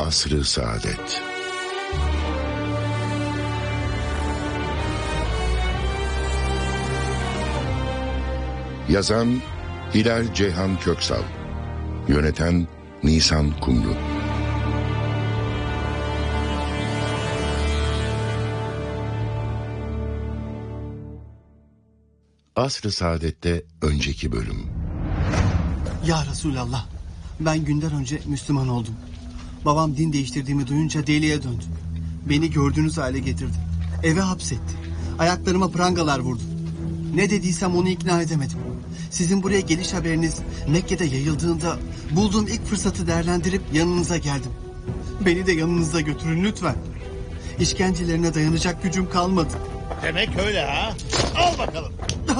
Asr-ı Saadet. Yazan Hilal Ceyhan Köksal. Yöneten Nisan Kumru. Asr-ı Saadet'te önceki bölüm. Ya Resulallah, ben günden önce Müslüman oldum. Babam din değiştirdiğimi duyunca deliye döndü. Beni gördüğünüz hale getirdi. Eve hapsetti. Ayaklarıma prangalar vurdu. Ne dediysem onu ikna edemedim. Sizin buraya geliş haberiniz Mekke'de yayıldığında bulduğum ilk fırsatı değerlendirip yanınıza geldim. Beni de yanınıza götürün lütfen. İşkencelerine dayanacak gücüm kalmadı. Demek öyle ha? Al bakalım.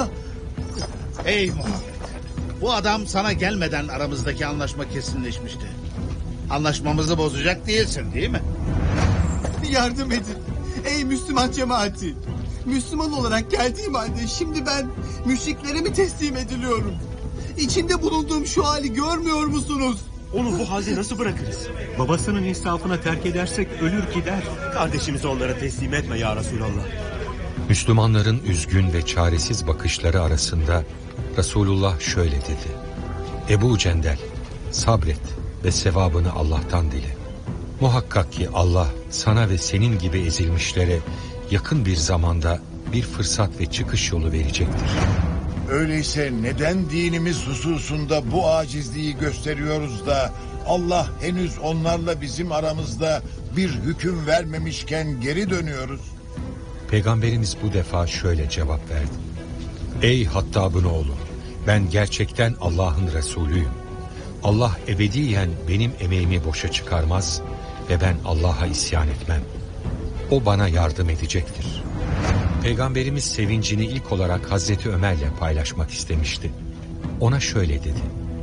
Ey Muhammed. Bu adam sana gelmeden aramızdaki anlaşma kesinleşmişti. Anlaşmamızı bozacak değilsin değil mi? Yardım edin. Ey Müslüman cemaati. Müslüman olarak geldiğim halde şimdi ben müşriklere mi teslim ediliyorum? İçinde bulunduğum şu hali görmüyor musunuz? Onu bu halde nasıl bırakırız? Babasının insafına terk edersek ölür gider. Kardeşimizi onlara teslim etme ya Resulallah. Müslümanların üzgün ve çaresiz bakışları arasında Resulullah şöyle dedi: Ebu Cendel, sabret ve sevabını Allah'tan dile. Muhakkak ki Allah sana ve senin gibi ezilmişlere yakın bir zamanda bir fırsat ve çıkış yolu verecektir. Öyleyse neden dinimiz hususunda bu acizliği gösteriyoruz da Allah henüz onlarla bizim aramızda bir hüküm vermemişken geri dönüyoruz? Peygamberimiz bu defa şöyle cevap verdi: Ey Hattab'ın oğlu, ben gerçekten Allah'ın Resulüyüm. Allah ebediyen benim emeğimi boşa çıkarmaz ve ben Allah'a isyan etmem. O bana yardım edecektir. Peygamberimiz sevincini ilk olarak Hazreti Ömer'le paylaşmak istemişti. Ona şöyle dedi: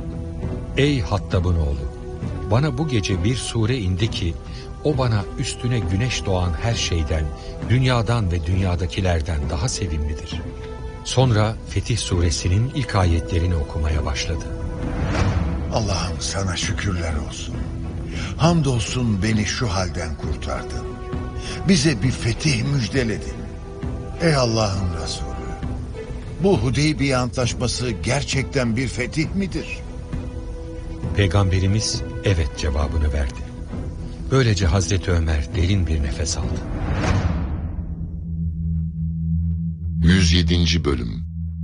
Ey Hattab'ın oğlu, bana bu gece bir sure indi ki o bana üstüne güneş doğan her şeyden, dünyadan ve dünyadakilerden daha sevimlidir. Sonra Fetih suresinin ilk ayetlerini okumaya başladı. Allah'ım sana şükürler olsun. Hamdolsun beni şu halden kurtardın. Bize bir fetih müjdeledin. Ey Allah'ın Resulü, bu Hudeybiye Antlaşması gerçekten bir fetih midir? Peygamberimiz evet cevabını verdi. Böylece Hazreti Ömer derin bir nefes aldı. 107. Bölüm.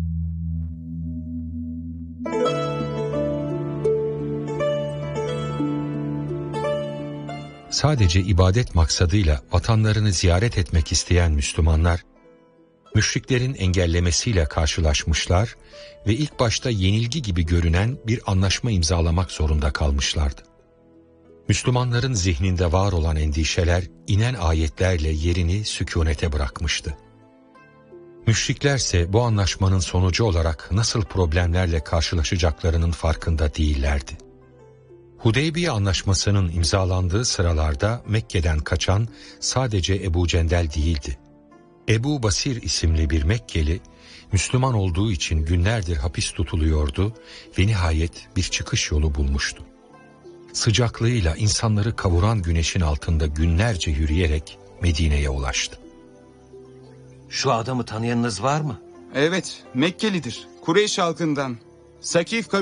Sadece ibadet maksadıyla vatanlarını ziyaret etmek isteyen Müslümanlar, müşriklerin engellemesiyle karşılaşmışlar ve ilk başta yenilgi gibi görünen bir anlaşma imzalamak zorunda kalmışlardı. Müslümanların zihninde var olan endişeler inen ayetlerle yerini sükunete bırakmıştı. Müşriklerse bu anlaşmanın sonucu olarak nasıl problemlerle karşılaşacaklarının farkında değillerdi. Hudeybiye Anlaşması'nın imzalandığı sıralarda Mekke'den kaçan sadece Ebu Cendel değildi. Ebu Basir isimli bir Mekkeli, Müslüman olduğu için günlerdir hapis tutuluyordu ve nihayet bir çıkış yolu bulmuştu. Sıcaklığıyla insanları kavuran güneşin altında günlerce yürüyerek Medine'ye ulaştı. Şu adamı tanıyanınız var mı? Evet, Mekkelidir. Kureyş halkından. Sakif